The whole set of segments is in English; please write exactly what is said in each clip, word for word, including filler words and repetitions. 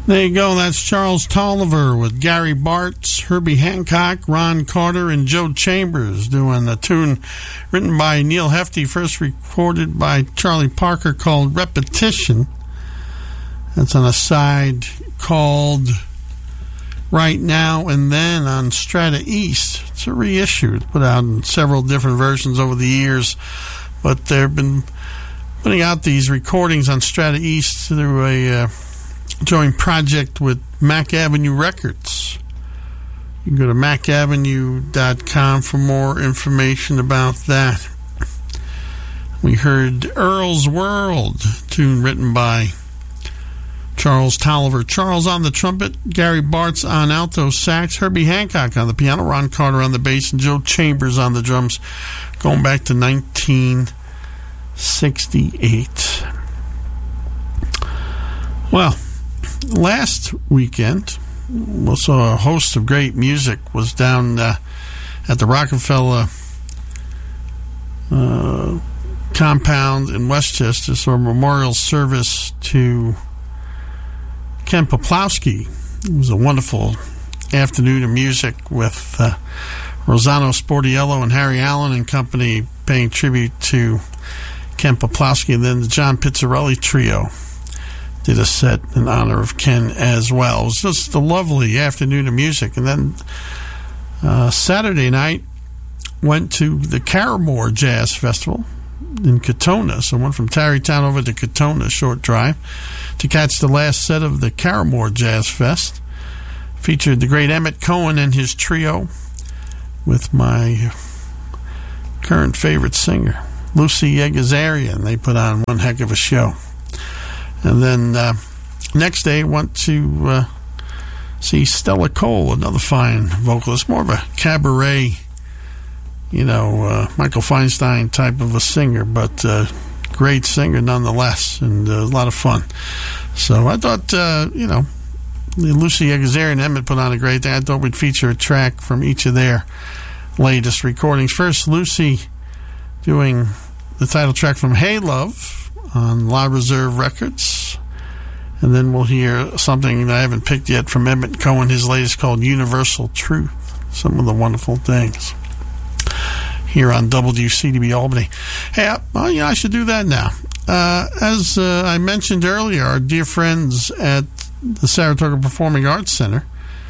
There you go. That's Charles Tolliver with Gary Bartz, Herbie Hancock, Ron Carter, and Joe Chambers doing a tune written by Neil Hefti, first recorded by Charlie Parker, called Repetition. That's on a side called Right Now and Then on Strata East. It's a reissue. It's put out in several different versions over the years, but they've been putting out these recordings on Strata East through a uh, joint project with Mac Avenue Records. You can go to mac avenue dot com for more information about that. We heard Earl's World, tune written by Charles Tolliver. Charles on the trumpet, Gary Bartz on alto sax, Herbie Hancock on the piano, Ron Carter on the bass, and Joe Chambers on the drums, going back to nineteen sixty-eight. Well, last weekend, we saw a host of great music. Was down uh, at the Rockefeller uh, compound in Westchester, so a memorial service to Ken Poplowski. It was a wonderful afternoon of music with uh, Rossano Sportiello and Harry Allen and company paying tribute to Ken Poplowski, and then the John Pizzarelli Trio did a set in honor of Ken as well. It was just a lovely afternoon of music. And then uh, Saturday night went to the Caramore Jazz Festival in Katona. So went from Tarrytown over to Katona, short drive, to catch the last set of the Caramore Jazz Fest. Featured the great Emmett Cohen and his trio with my current favorite singer, Lucy Yegazarian. They put on one heck of a show. And then uh, next day went to uh, see Stella Cole, another fine vocalist, more of a cabaret, you know, uh, Michael Feinstein type of a singer, but uh, great singer nonetheless, and uh, a lot of fun. So I thought, uh, you know, Lucy Yegazarian and Emmett put on a great thing. I thought we'd feature a track from each of their latest recordings. First, Lucy doing the title track from Hey Love on La Reserve Records, and then we'll hear something that I haven't picked yet from Emmett Cohen, his latest, called Universal Truth, Some of the Wonderful Things, here on W C D B Albany. Hey, well, you know, I should do that now. Uh, as uh, I mentioned earlier, our dear friends at the Saratoga Performing Arts Center,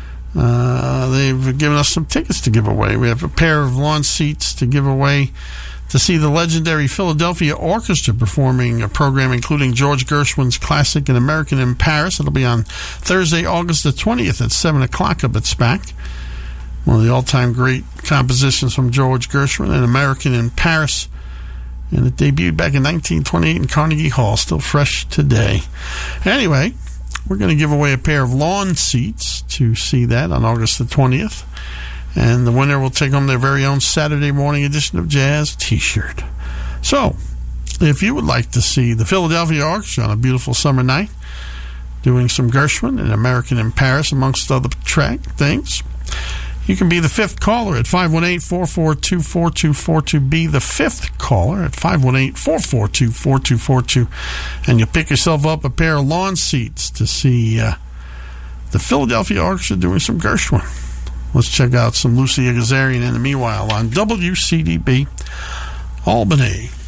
uh, they've given us some tickets to give away. We have a pair of lawn seats to give away to see the legendary Philadelphia Orchestra performing a program including George Gershwin's classic An American in Paris. It'll be on Thursday, August the twentieth at seven o'clock up at SPAC. One of the all-time great compositions from George Gershwin, An American in Paris. And it debuted back in nineteen twenty-eight in Carnegie Hall, still fresh today. Anyway, we're going to give away a pair of lawn seats to see that on August the twentieth. And the winner will take home their very own Saturday morning edition of Jazz t-shirt. So, if you would like to see the Philadelphia Orchestra on a beautiful summer night, doing some Gershwin and American in Paris, amongst other track things, you can be the fifth caller at five one eight, four four two, four two four two. Be the fifth caller at five one eight, four four two, four two four two. And you'll pick yourself up a pair of lawn seats to see uh, the Philadelphia Orchestra doing some Gershwin. Let's check out some Lucy Yegazarian in the meanwhile on W C D B Albany.